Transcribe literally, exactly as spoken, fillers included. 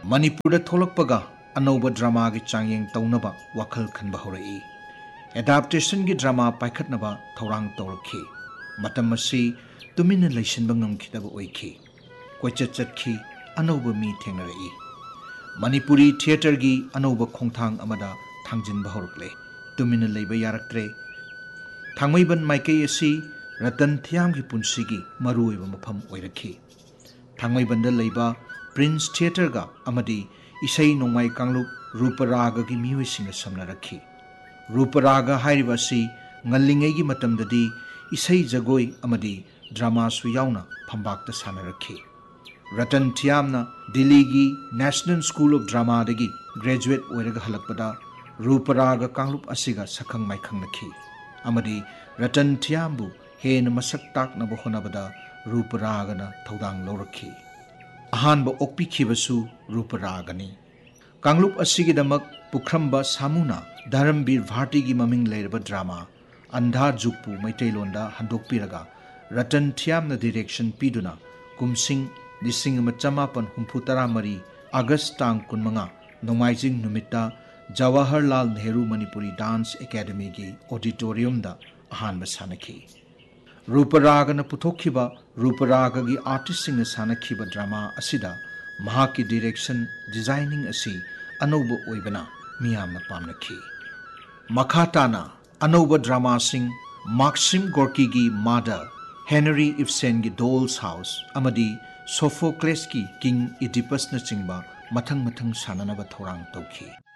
Manipur tholakpaga anauba drama gi changyeng taunaba wakhal khanba horai. Adaptation gi drama paikhatnaba thorang tawrakhi. Matam asi tumina leisinba ngamkhidaba oikhi. Koichat chatki anauba mi thengnarai. Manipuri theater gi anauba khongthang amada thangjinba horakle. Tumina leiba yaraktre. Thangmaiban maikai asi Ratan Thiam gi punsi gi maruiba mafam oirakhi. Thangmaibanda leiba Prince Theater ga amadi isai nongmai kanglup Ruparaga gi miyoisinga samnarakhi. Ruparaga hairiba si ngallingai gi matamdadi isai jagoi amadi drama su yauna phambakta sanarakhi. Ratan Thiamna Delhi gi National School of Drama dagi graduate oiraga halakpada Ruparaga kanglup asiga sakhang maikhang nakhi. Amadi Ratan Thiambu hena masak taknaba honabada Ruparagana thodang laurakhi. Ahanba okpikhibasu Ruparagani. Kanglup asigidamak Pukramba Samuna Dharambir Bharti gi maming leiraba drama Andha Jukpu Maitailonda handokpiraga Ratan Thiamna direction piduna kumsing lising machamapan humputara mari August tang kunmanga Nomaijing Numita Jawaharlal Nehru Manipuri Dance Academy gi auditorium da ahanba sanakhi. Ruparagana putokhiba Ruparaga gi artist sing sanakhiba drama asida mahaki direction designing asi anauba oibana miyamna pamnakhi. Makhatana anauba drama sing Maxim Gorky gi Mother, Henry Ibsen gi Doll's House amadi Sophocles gi King Oedipus na chingba mathang mathang sananaba thorang tawkhi.